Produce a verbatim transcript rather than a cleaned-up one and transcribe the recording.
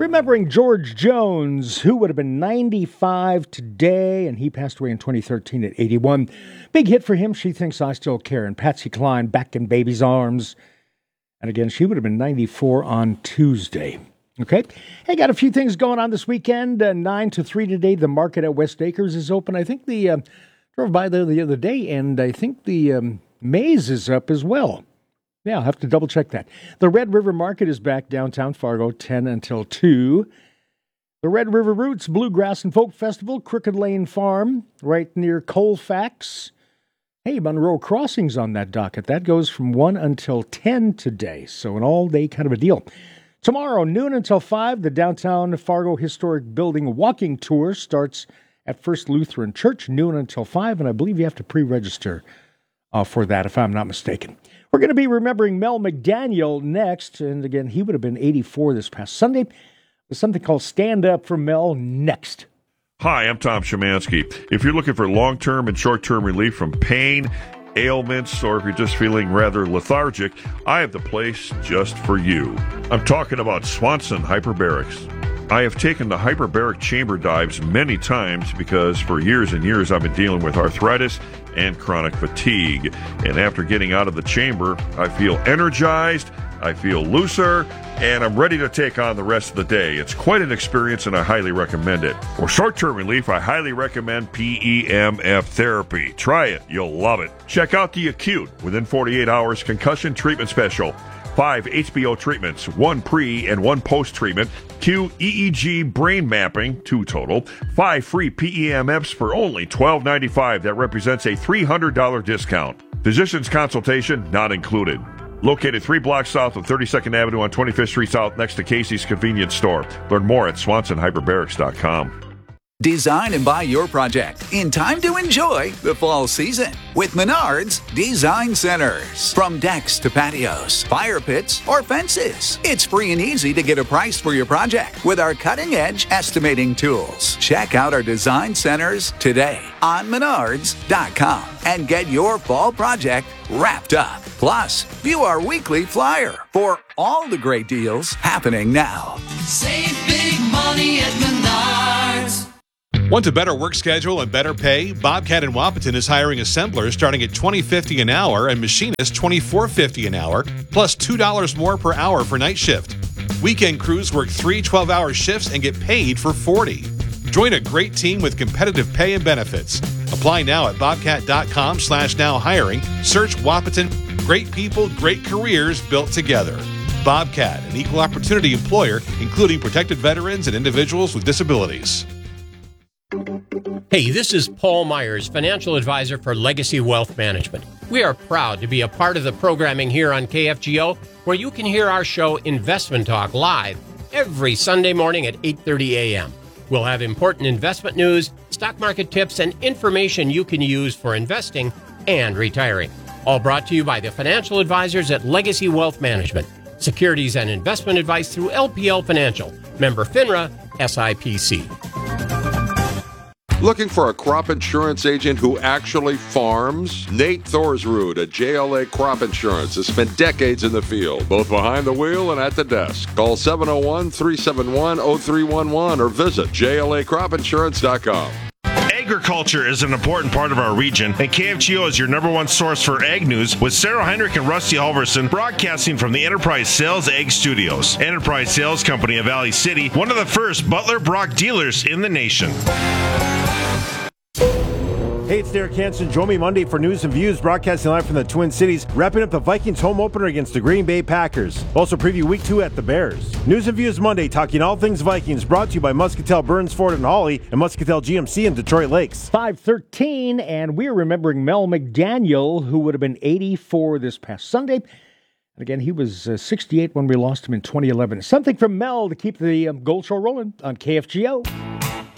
remembering George Jones, who would have been ninety-five today, and he passed away in twenty thirteen at eighty-one. Big hit for him, She Thinks I Still Care, and Patsy Cline, Back in Baby's Arms. And again, she would have been ninety-four on Tuesday. Okay. Hey, got a few things going on this weekend. Uh, nine to three today, the market at West Acres is open. I think the, uh, drove by there the other day, and I think the um, maze is up as well. Yeah, I'll have to double check that. The Red River Market is back downtown Fargo, ten until two. The Red River Roots Bluegrass and Folk Festival, Crooked Lane Farm, right near Colfax. Hey, Monroe Crossing's on that docket. That goes from one until ten today, so an all-day kind of a deal. Tomorrow, noon until five, the Downtown Fargo Historic Building Walking Tour starts at First Lutheran Church, noon until five, and I believe you have to pre-register uh, for that, if I'm not mistaken. We're going to be remembering Mel McDaniel next, and again, he would have been eighty-four this past Sunday. There's something called Stand Up for Mel next. Hi, I'm Tom Szymanski. If you're looking for long-term and short-term relief from pain, ailments, or if you're just feeling rather lethargic, I have the place just for you. I'm talking about Swanson Hyperbarics. I have taken the hyperbaric chamber dives many times because for years and years I've been dealing with arthritis and chronic fatigue. And after getting out of the chamber, I feel energized, I feel looser, and I'm ready to take on the rest of the day. It's quite an experience and I highly recommend it. For short-term relief, I highly recommend P E M F therapy. Try it. You'll love it. Check out the Acute Within forty-eight Hours Concussion Treatment Special. Five H B O treatments, one pre and one post-treatment. Two E E G brain mapping, two total. Five free P E M Fs for only twelve ninety-five. That represents a three hundred dollars discount. Physician's consultation not included. Located three blocks south of thirty-second Avenue on twenty-fifth Street South next to Casey's Convenience Store. Learn more at swanson hyperbarics dot com. Design and buy your project in time to enjoy the fall season with Menards Design Centers. From decks to patios, fire pits, or fences, it's free and easy to get a price for your project with our cutting-edge estimating tools. Check out our design centers today on menards dot com and get your fall project wrapped up. Plus, view our weekly flyer for all the great deals happening now. Save big money at Menards. Want a better work schedule and better pay? Bobcat in Wahpeton is hiring assemblers starting at twenty dollars and fifty cents an hour and machinists twenty-four dollars and fifty cents an hour, plus two dollars more per hour for night shift. Weekend crews work three twelve-hour shifts and get paid for forty. Join a great team with competitive pay and benefits. Apply now at bobcat.com slash now hiring. Search Wahpeton. Great people, great careers built together. Bobcat, an equal opportunity employer, including protected veterans and individuals with disabilities. Hey, this is Paul Myers, financial advisor for Legacy Wealth Management. We are proud to be a part of the programming here on K F G O, where you can hear our show Investment Talk live every Sunday morning at eight thirty a.m. We'll have important investment news, stock market tips, and information you can use for investing and retiring. All brought to you by the financial advisors at Legacy Wealth Management. Securities and investment advice through L P L Financial. Member FINRA, S I P C. Looking for a crop insurance agent who actually farms? Nate Thorsrud at J L A Crop Insurance has spent decades in the field, both behind the wheel and at the desk. Call seven oh one, three seven one, oh three one one or visit J L A crop insurance dot com. Agriculture is an important part of our region, and K F G O is your number one source for ag news with Sarah Heinrich and Rusty Halverson broadcasting from the Enterprise Sales Ag Studios. Enterprise Sales Company of Valley City, one of the first Butler Brock dealers in the nation. Hey, it's Derek Hansen. Join me Monday for News and Views, broadcasting live from the Twin Cities, wrapping up the Vikings home opener against the Green Bay Packers. Also preview week two at the Bears. News and Views Monday, talking all things Vikings, brought to you by Muscatel Burns, Ford and Hawley, and Muscatel G M C in Detroit Lakes. five thirteen, and we're remembering Mel McDaniel, who would have been eighty-four this past Sunday. And again, he was uh, sixty-eight when we lost him in twenty eleven. Something from Mel to keep the um, Gold Show rolling on K F G O.